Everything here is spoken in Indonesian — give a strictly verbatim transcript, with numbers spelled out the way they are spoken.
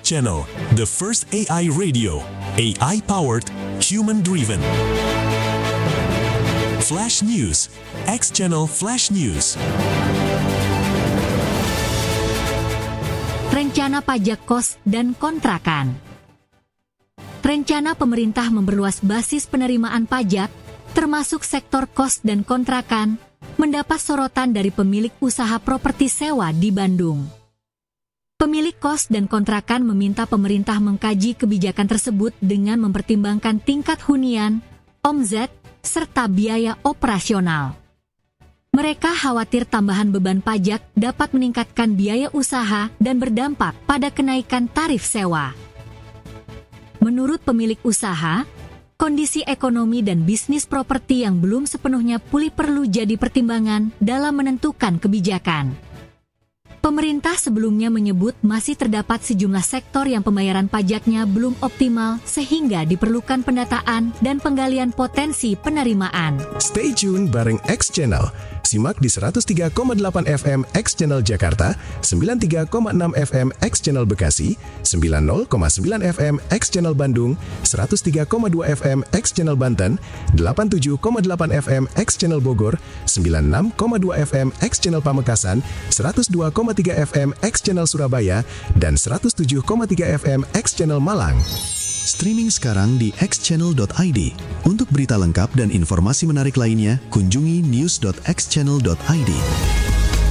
Channel, the first A I radio, A I-powered, human-driven. Flash News, X Channel Flash News. Rencana pajak kos dan kontrakan. Rencana pemerintah memperluas basis penerimaan pajak, termasuk sektor kos dan kontrakan, mendapat sorotan dari pemilik usaha properti sewa di Bandung. Pemilik kos dan kontrakan meminta pemerintah mengkaji kebijakan tersebut dengan mempertimbangkan tingkat hunian, omzet, serta biaya operasional. Mereka khawatir tambahan beban pajak dapat meningkatkan biaya usaha dan berdampak pada kenaikan tarif sewa. Menurut pemilik usaha, kondisi ekonomi dan bisnis properti yang belum sepenuhnya pulih perlu jadi pertimbangan dalam menentukan kebijakan. Pemerintah sebelumnya menyebut masih terdapat sejumlah sektor yang pembayaran pajaknya belum optimal sehingga diperlukan pendataan dan penggalian potensi penerimaan. Stay tune bareng X Channel. Simak di seratus tiga koma delapan F M X Channel Jakarta, sembilan puluh tiga koma enam F M X Channel Bekasi, sembilan puluh koma sembilan F M X Channel Bandung, seratus tiga koma dua F M X Channel Banten, delapan puluh tujuh koma delapan F M X Channel Bogor, sembilan puluh enam koma dua F M X Channel Pamekasan, seratus dua koma tiga F M X Channel Surabaya, dan seratus tujuh koma tiga F M X Channel Malang. Streaming sekarang di x channel dot i d. Untuk berita lengkap dan informasi menarik lainnya, kunjungi news dot x channel dot i d.